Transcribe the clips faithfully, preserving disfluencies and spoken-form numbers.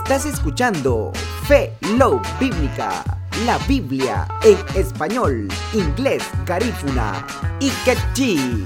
Estás escuchando Fe Love Bíblica, la Biblia en español, inglés, garífuna y quechí.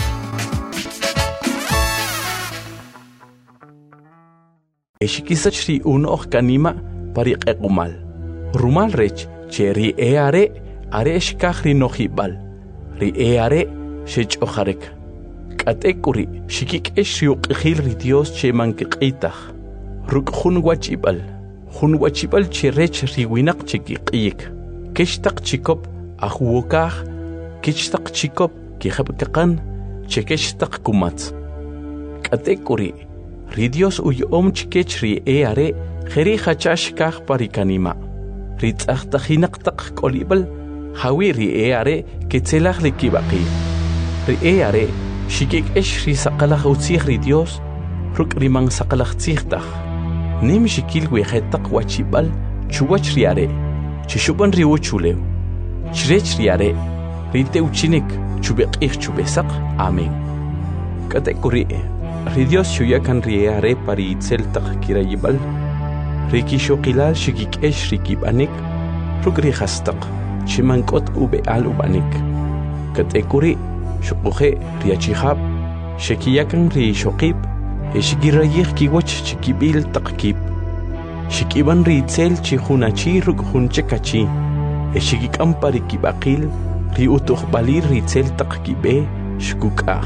Eshikisachri unoh kanima pariq equmal. Rumal rech che ri eare are eshkachri nohibal. Ri eare shech ojarek. Katekuri shikik eshiuk ejil ri Dios che mankiqitach. Ruk hun wachibal. Hun wachibal che rech ri winak chikiqik. Keshtaq chikop ahuokach. Keshtaq chikop kihabkakan. Che keshtaq kumat. Katekuri ri Dios uyom chikech ri eare kheri khachash kach parikanima. Ri tzachtahinaqtaq kolibal hawi ri eare ketzelach likibaqi. Ri eare shikik esh ri saqalach utzich ri Dios ruk rimang saqalach tzichtach. Nim shikil wejetaq wachibal chuwach ri are. Chishuban ri uchulew. Chrech ri are. Ri teuchinik chubeqich chubesaq. Amen. Katekuri ri Dios shuyakan ri eare pari itzeltaq kirayibal. Ri kishoqilal shikik esh ri kibanik ruk ri khastaq. Chimankot ube al ubanik. Katekuri shuquje ri achihab shekiyakan ri shoqib eshigirayih kiwach chikibil taqkib. Shikiban ri itzel chihunachi ruk hunchekachi. Eshigikam pari kibaqil ri utuqbalir ri itzel taqkibe shkukah.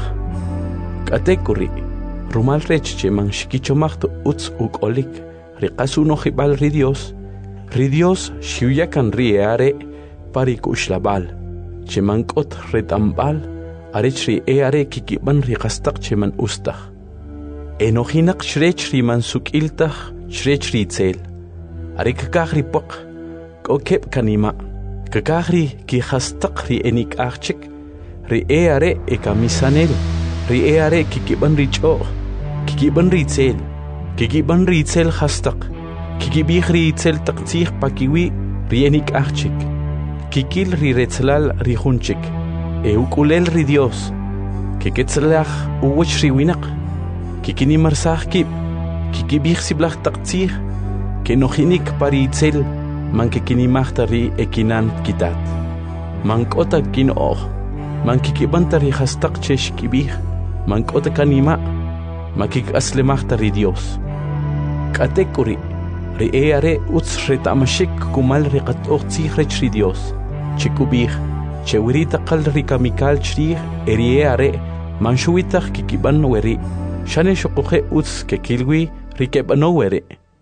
Katekuri rumal rech che man shikichomaqtu utz ukolik ri qasuno hibal ri Dios. Ri Dios shuyakan ri eare pari kushlabal. Che mankot retambal arech ri eare kikiban ri qastaq che man ustach. Enohinaq shrech ri man sukiltach shrech ri itzel. Are kakach ri poq kokep kanima. Kakach ri ki qastaq ri enik achik. Ri eare ekamisanel. Ri eare kikiban ri ch'o. Kikiban ri itzel. Kikiban ri itzel qastaq. Kikibih ri itzel taqtzih pakiwi ri enik achik. Kikil ri retzlal ri junchik. Eukulel ri Dios. Kiketzlach uwach ri winaq. Kikini marsach kib. Kikibih siblach taqtzih. Kenohinik pari itzel. Man kikini mahta ri ekinan kitat. Man kota kin oh. Man kikibanta ri hastaq che shikibih. Man kota kanima. Man kik asle mahta ri Dios. Katekuri ri eare utz retamashik kumal ri qat'oqtzih rech ri Dios. Chikubih. Chewirita qal ri kamikal chrih eri eare manshuitach kikiban weri. Shane shukuche utz kekilwi ri kebano weri.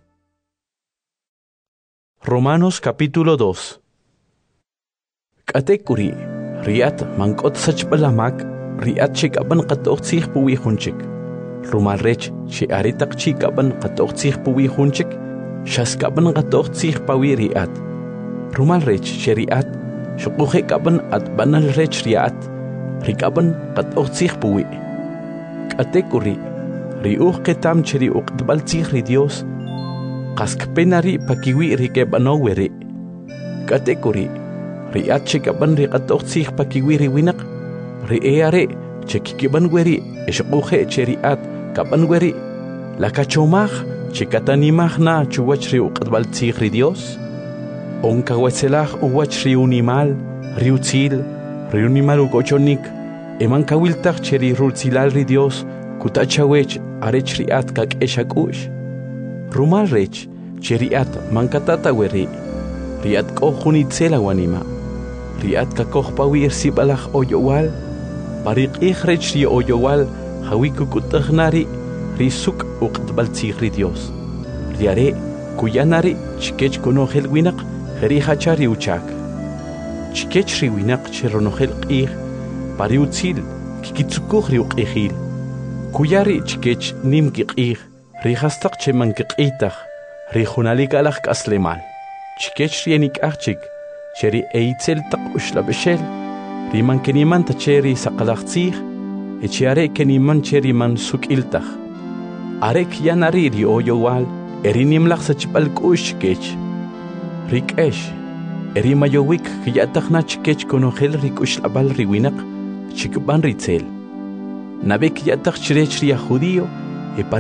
Romanos capítulo dos. Katekuri riat mankot sachbalamak riat chikaban qat'oqtzih puwi hunchik. Rumal rech che aritaq chikaban qat'oqtzih puwi hunchik. Shaskaban qat'oqtzih pawi riat. Rumal rech che riat shuquje kaban at banal rech riat rikaban qat oqtzih puwi. Katekuri riuq ketam cheri uqtbal tzih ri Dios qaskpenari pakiwi rikebano weri. Katekuri riat chekaban ri qat oqtzih pakiwi ri winaq ri eare chekikiban weri eshuquje cheriat kaban weri lakachomaj chekatanimaj na chuwach ri uqtbal tzih ri Dios. Onka wetzelach uwach ri unimal, ri utzil, ri unimal ukochonik, eman kawiltach cheri rutzilal ri Dios, kutachawech arech riat kak eshakush. Rumal rech, cheriat mankatata weri, riat kohun itzela wanima, riat kakoh pawir sibalach oyowal, parik ich rech ri oyowal, hawiku kutachnari, ri suk uqtbaltzih ri Dios. Riare, kuyanari, chikech konohel winak, Heri hachari uchak. Chikech ri winaq cheronohel qih pari utzil kikitsukuj ri uqihil. Kuyari chikech nim kiqih ri hastaq cheman kiqitaq ri hunalik alaj kaslemal. Chikech ri enik achik cheri eitzel taq ushlabeshel ri man keniman ta cheri saqalaqtzih echiare keniman cheri man sukiltaq. Arek yanari ri oyowal erinim laqsachbal kush chikech. Rik esh, eri mayowik kiyatachna chikech konohel rikush abal riwinak chikban ritzel. Nabek yatach chirech ria judío